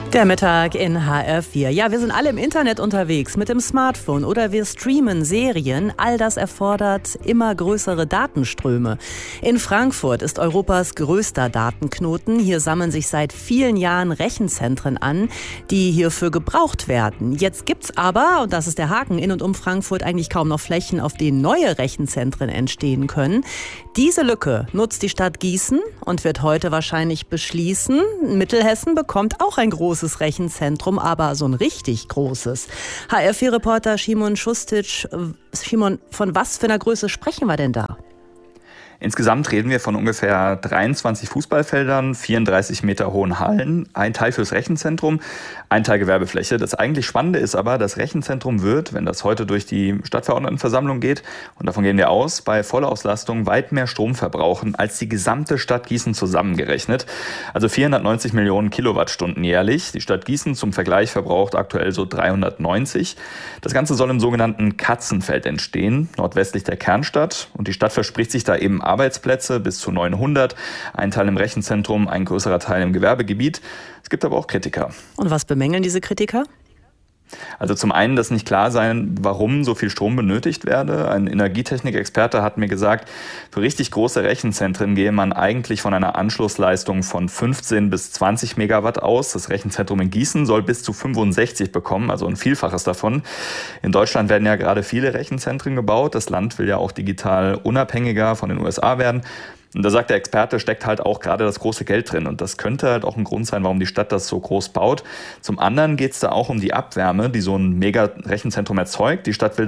Der Mittag in HR4. Ja, wir sind alle im Internet unterwegs mit dem Smartphone oder wir streamen Serien. All das erfordert immer größere Datenströme. In Frankfurt ist Europas größter Datenknoten. Hier sammeln sich seit vielen Jahren Rechenzentren an, die hierfür gebraucht werden. Jetzt gibt's aber, und das ist der Haken, in und um Frankfurt eigentlich kaum noch Flächen, auf denen neue Rechenzentren entstehen können. Diese Lücke nutzt die Stadt Gießen und wird heute wahrscheinlich beschließen. Mittelhessen bekommt auch ein großes Rechenzentrum, aber so ein richtig großes. HR4-Reporter Szymon Šustić. Szymon, von was für einer Größe sprechen wir denn da? Insgesamt reden wir von ungefähr 23 Fußballfeldern, 34 Meter hohen Hallen, ein Teil fürs Rechenzentrum, ein Teil Gewerbefläche. Das eigentlich Spannende ist aber, das Rechenzentrum wird, wenn das heute durch die Stadtverordnetenversammlung geht, und davon gehen wir aus, bei Vollauslastung weit mehr Strom verbrauchen als die gesamte Stadt Gießen zusammengerechnet. Also 490 Millionen Kilowattstunden jährlich. Die Stadt Gießen zum Vergleich verbraucht aktuell so 390. Das Ganze soll im sogenannten Katzenfeld entstehen, nordwestlich der Kernstadt. Und die Stadt verspricht sich da eben Arbeitsplätze bis zu 900, ein Teil im Rechenzentrum, ein größerer Teil im Gewerbegebiet. Es gibt aber auch Kritiker. Und was bemängeln diese Kritiker? Also zum einen, dass nicht klar sein, warum so viel Strom benötigt werde. Ein Energietechnikexperte hat mir gesagt, für richtig große Rechenzentren gehe man eigentlich von einer Anschlussleistung von 15 bis 20 Megawatt aus. Das Rechenzentrum in Gießen soll bis zu 65 bekommen, also ein Vielfaches davon. In Deutschland werden ja gerade viele Rechenzentren gebaut. Das Land will ja auch digital unabhängiger von den USA werden. Und da sagt der Experte, steckt halt auch gerade das große Geld drin. Und das könnte halt auch ein Grund sein, warum die Stadt das so groß baut. Zum anderen geht es da auch um die Abwärme, die so ein Mega-Rechenzentrum erzeugt. Die Stadt will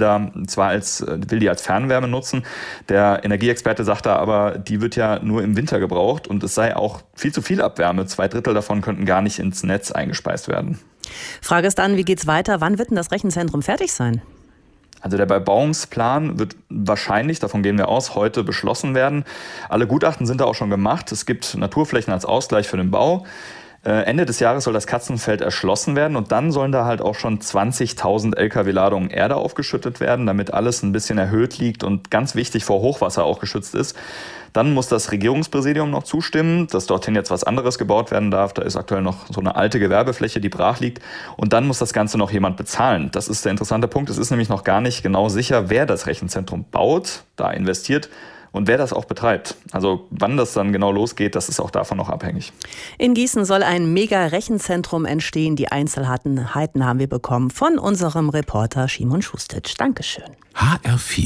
die als Fernwärme nutzen. Der Energieexperte sagt da aber, die wird ja nur im Winter gebraucht. Und es sei auch viel zu viel Abwärme. 2/3 davon könnten gar nicht ins Netz eingespeist werden. Frage ist dann, wie geht's weiter? Wann wird denn das Rechenzentrum fertig sein? Also der Bebauungsplan wird wahrscheinlich, davon gehen wir aus, heute beschlossen werden. Alle Gutachten sind da auch schon gemacht. Es gibt Naturflächen als Ausgleich für den Bau. Ende des Jahres soll das Katzenfeld erschlossen werden und dann sollen da halt auch schon 20.000 Lkw-Ladungen Erde aufgeschüttet werden, damit alles ein bisschen erhöht liegt und ganz wichtig vor Hochwasser auch geschützt ist. Dann muss das Regierungspräsidium noch zustimmen, dass dorthin jetzt was anderes gebaut werden darf. Da ist aktuell noch so eine alte Gewerbefläche, die brach liegt. Und dann muss das Ganze noch jemand bezahlen. Das ist der interessante Punkt. Es ist nämlich noch gar nicht genau sicher, wer das Rechenzentrum baut, da investiert und wer das auch betreibt. Also wann das dann genau losgeht, das ist auch davon noch abhängig. In Gießen soll ein Mega-Rechenzentrum entstehen. Die Einzelheiten haben wir bekommen von unserem Reporter Szymon Šustić. Dankeschön. HR4